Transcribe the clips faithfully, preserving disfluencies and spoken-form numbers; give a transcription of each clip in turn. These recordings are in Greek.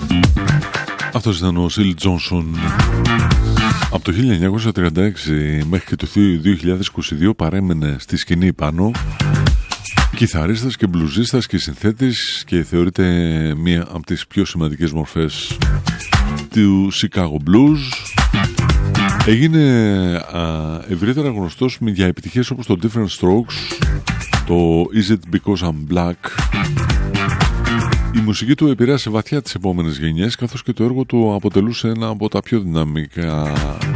Αυτός ήταν ο Σιλ Τζόνσον. Από το χίλια εννιακόσια τριάντα έξι μέχρι και το δύο χιλιάδες είκοσι δύο παρέμενε στη σκηνή πάνω, κιθαρίστας και μπλουζίστας και συνθέτης, και θεωρείται μία από τις πιο σημαντικές μορφές του Chicago Blues. Έγινε α, ευρύτερα γνωστός με επιτυχίες όπως το Different Strokes, το Is It Because I'm Black. Η μουσική του επηρέασε βαθιά τις επόμενες γενιές, καθώς και το έργο του αποτελούσε ένα από τα πιο δυναμικά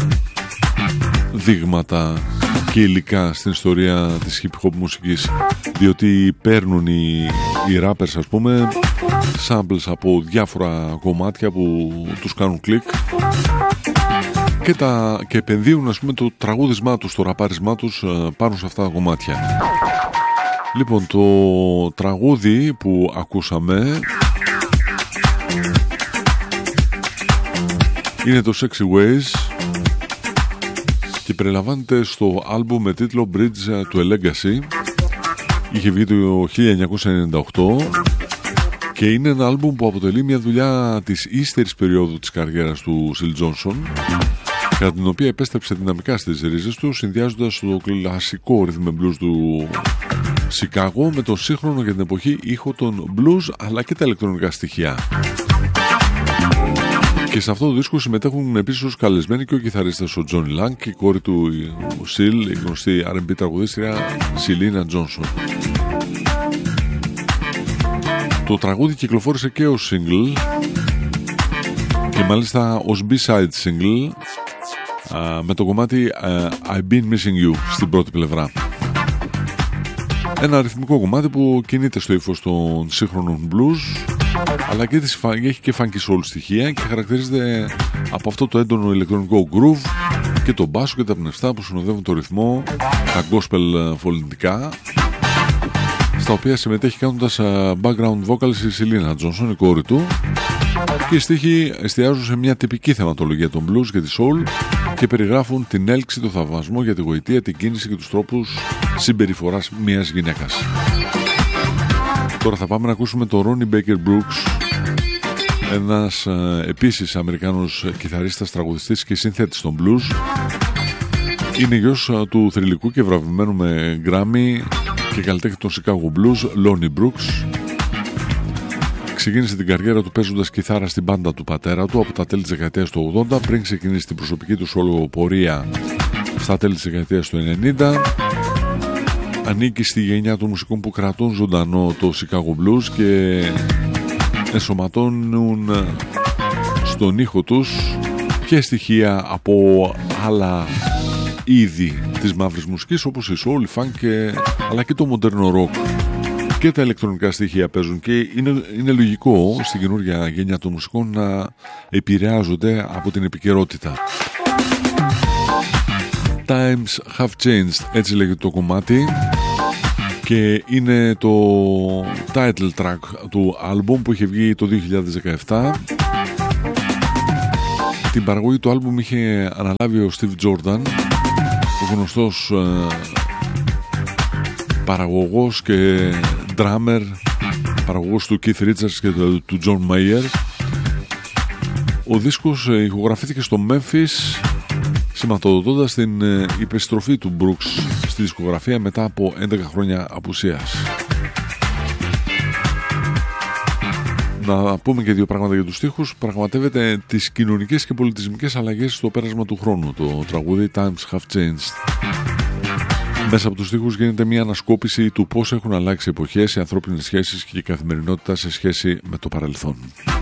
δείγματα και υλικά στην ιστορία της hip hop μουσικής, διότι παίρνουν οι, οι rappers, ας πούμε, samples από διάφορα κομμάτια που τους κάνουν κλικ και, τα, και επενδύουν, ας πούμε, το τραγούδισμά τους, το ραπάρισμά τους πάνω σε αυτά τα κομμάτια. Λοιπόν, το τραγούδι που ακούσαμε είναι το Sexy Ways και περιλαμβάνεται στο άλμπουμ με τίτλο Bridge to a Legacy. Είχε βγει το χίλια εννιακόσια ενενήντα οκτώ και είναι ένα άλμπουμ που αποτελεί μια δουλειά της ύστερης περίοδου της καριέρας του Sil Johnson, κατά την οποία επέστρεψε δυναμικά στις ρίζες του, συνδυάζοντας το κλασικό rhythm and blues του Σικάγο με το σύγχρονο για την εποχή ήχο των blues, αλλά και τα ηλεκτρονικά στοιχεία. Και σε αυτό το δίσκο συμμετέχουν επίσης ως καλεσμένοι και ο κιθαρίστας ο Johnny Lang και η κόρη του ο Sil, η γνωστή αρ εντ μπι τραγουδίστρια Σιλίνα Τζόνσον. Το τραγούδι κυκλοφόρησε και ως single και μάλιστα ως B-side single με το κομμάτι I've Been Missing You στην πρώτη πλευρά. Ένα αριθμικό κομμάτι που κινείται στο ύφος των σύγχρονων blues, αλλά και έχει και funky soul στοιχεία και χαρακτηρίζεται από αυτό το έντονο ηλεκτρονικό groove και το μπάσο και τα πνευστά που συνοδεύουν το ρυθμό, τα gospel φωνητικά, στα οποία συμμετέχει κάνοντας background vocals η Σιλίνα Τζόνσον, η κόρη του, και οι στίχοι εστιάζουν σε μια τυπική θεματολογία των blues και τη soul και περιγράφουν την έλξη, το θαυμασμό για τη γοητεία, την κίνηση και τους τρόπους συμπεριφοράς μιας γυναίκας. Τώρα θα πάμε να ακούσουμε τον Ronnie Baker Brooks, ένας ε, επίσης Αμερικάνος κιθαρίστας, τραγουδιστής και συνθέτης των blues. Είναι γιος ε, του θρυλικού και βραβευμένου με Grammy και καλλιτέχνη των Chicago Blues, Lonnie Brooks. Ξεκίνησε την καριέρα του παίζοντας κιθάρα στην μπάντα του πατέρα του από τα τέλη της δεκαετίας του ογδόντα, πριν ξεκινήσει την προσωπική του solo πορεία στα τέλη της δεκαετίας του ενενήντα. Ανήκει στη γενιά των μουσικών που κρατούν ζωντανό το Chicago Blues και ενσωματώνουν στον ήχο τους και στοιχεία από άλλα είδη της μαύρης μουσικής, όπως η soul, η funk και, αλλά και το μοντέρνο rock. Και τα ηλεκτρονικά στοιχεία παίζουν και είναι, είναι λογικό στην καινούργια γενιά των μουσικών να επηρεάζονται από την επικαιρότητα. Times have changed, έτσι λέγεται το κομμάτι, και είναι το title track του άλμπουμ που είχε βγει το δύο χιλιάδες δεκαεπτά. Την παραγωγή του άλμπουμ είχε αναλάβει ο Steve Jordan, ο γνωστός ε, παραγωγός και drummer, παραγωγός του Keith Richards και του, του John Mayer. Ο δίσκος ε, ηχογραφήθηκε στο Memphis, σηματοδοτώντας την ε, επιστροφή του Brooks στη δισκογραφία μετά από έντεκα χρόνια απουσίας. Να πούμε και δύο πράγματα για τους στίχους. Πραγματεύεται τις κοινωνικές και πολιτισμικές αλλαγές στο πέρασμα του χρόνου, το τραγούδι Times Have Changed. Μέσα από τους στίχους γίνεται μια ανασκόπηση του πώς έχουν αλλάξει εποχές, οι ανθρώπινες σχέσεις και η καθημερινότητα σε σχέση με το παρελθόν.